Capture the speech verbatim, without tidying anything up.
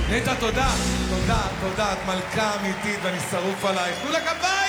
נטע, תודה, תודה, תודה, את מלכה אמיתית ואני שרוף עלייך. תנו לה כפיים!